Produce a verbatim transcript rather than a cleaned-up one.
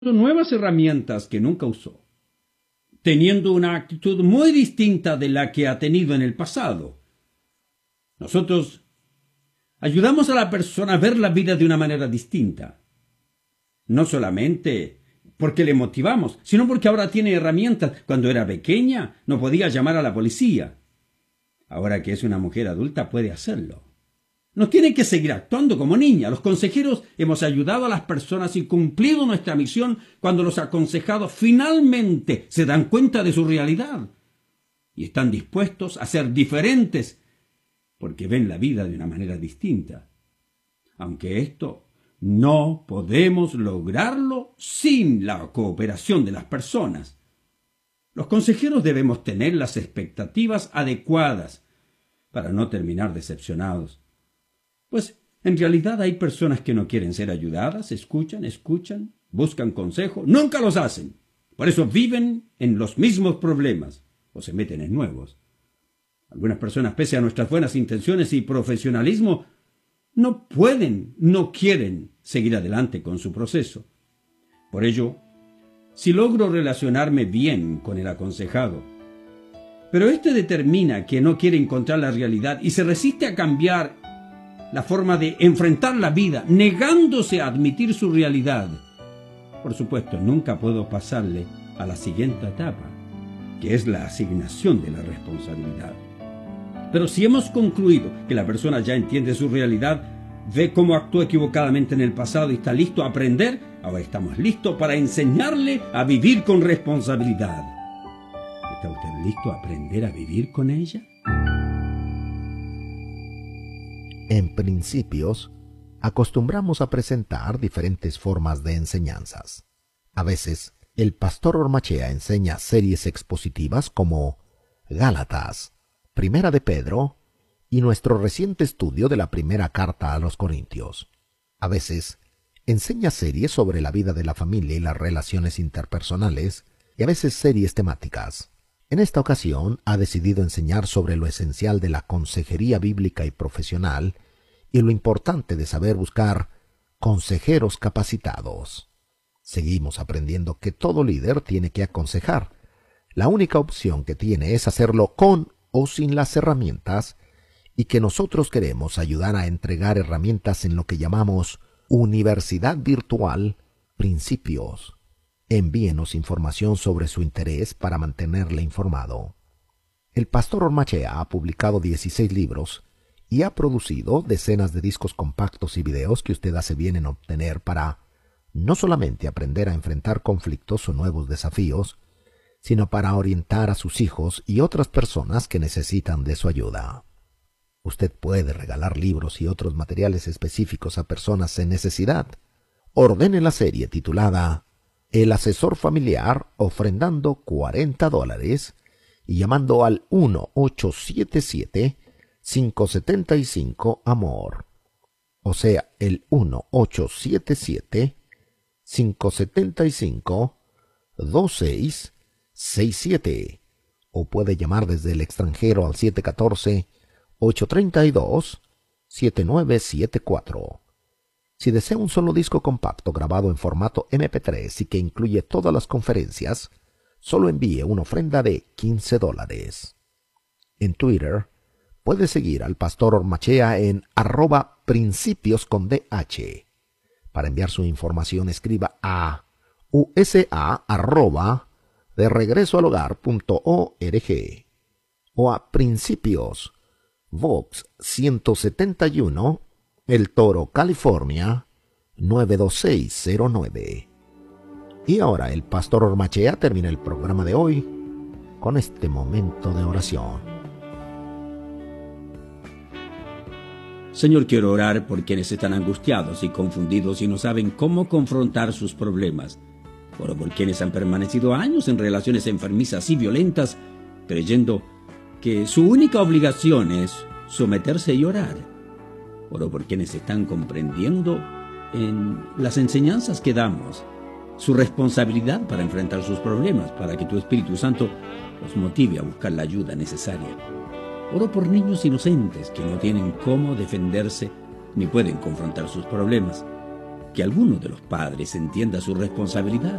nuevas herramientas que nunca usó, teniendo una actitud muy distinta de la que ha tenido en el pasado. Nosotros ayudamos a la persona a ver la vida de una manera distinta. No solamente porque le motivamos, sino porque ahora tiene herramientas. Cuando era pequeña no podía llamar a la policía. Ahora que es una mujer adulta puede hacerlo. No tiene que seguir actuando como niña. Los consejeros hemos ayudado a las personas y cumplido nuestra misión cuando los aconsejados finalmente se dan cuenta de su realidad y están dispuestos a ser diferentes porque ven la vida de una manera distinta. Aunque esto no podemos lograrlo sin la cooperación de las personas. Los consejeros debemos tener las expectativas adecuadas para no terminar decepcionados. Pues en realidad hay personas que no quieren ser ayudadas, escuchan, escuchan, buscan consejo, nunca los hacen. Por eso viven en los mismos problemas o se meten en nuevos. Algunas personas, pese a nuestras buenas intenciones y profesionalismo, no pueden, no quieren seguir adelante con su proceso. Por ello, si logro relacionarme bien con el aconsejado, pero éste determina que no quiere encontrar la realidad y se resiste a cambiar la forma de enfrentar la vida, negándose a admitir su realidad, por supuesto, nunca puedo pasarle a la siguiente etapa, que es la asignación de la responsabilidad. Pero si hemos concluido que la persona ya entiende su realidad, ve cómo actuó equivocadamente en el pasado y está listo a aprender, ahora estamos listos para enseñarle a vivir con responsabilidad. ¿Está usted listo a aprender a vivir con ella? En Principios, acostumbramos a presentar diferentes formas de enseñanzas. A veces, el pastor Ormachea enseña series expositivas como Gálatas, Primera de Pedro y nuestro reciente estudio de la primera carta a los Corintios. A veces, enseña series sobre la vida de la familia y las relaciones interpersonales, y a veces series temáticas. En esta ocasión ha decidido enseñar sobre lo esencial de la consejería bíblica y profesional y lo importante de saber buscar consejeros capacitados. Seguimos aprendiendo que todo líder tiene que aconsejar. La única opción que tiene es hacerlo con o sin las herramientas y que nosotros queremos ayudar a entregar herramientas en lo que llamamos Universidad Virtual Principios. Envíenos información sobre su interés para mantenerle informado. El pastor Ormachea ha publicado dieciséis libros y ha producido decenas de discos compactos y videos que usted hace bien en obtener para no solamente aprender a enfrentar conflictos o nuevos desafíos, sino para orientar a sus hijos y otras personas que necesitan de su ayuda. Usted puede regalar libros y otros materiales específicos a personas en necesidad. Ordene la serie titulada El Asesor Familiar ofrendando cuarenta dólares y llamando al uno ocho siete siete, cinco siete cinco, amor. O sea, el uno ocho siete siete, cinco siete cinco, dos seis seis siete. O puede llamar desde el extranjero al siete uno cuatro, ocho tres dos, siete nueve siete cuatro. Si desea un solo disco compacto grabado en formato eme pe tres y que incluye todas las conferencias, solo envíe una ofrenda de quince dólares. En Twitter, puede seguir al pastor Ormachea en arroba principios con D H. Para enviar su información, escriba a usa arroba de regreso al hogar punto org o a Principios, Vox ciento setenta y uno, El Toro, California, nueve dos seis cero nueve. Y ahora el pastor Ormachea termina el programa de hoy con este momento de oración. Señor, quiero orar por quienes están angustiados y confundidos y no saben cómo confrontar sus problemas. Oro por quienes han permanecido años en relaciones enfermizas y violentas, creyendo que su única obligación es someterse y orar. Oro por quienes están comprendiendo en las enseñanzas que damos su responsabilidad para enfrentar sus problemas, para que tu Espíritu Santo los motive a buscar la ayuda necesaria. Oro por niños inocentes que no tienen cómo defenderse ni pueden confrontar sus problemas. que alguno de los padres entienda su responsabilidad.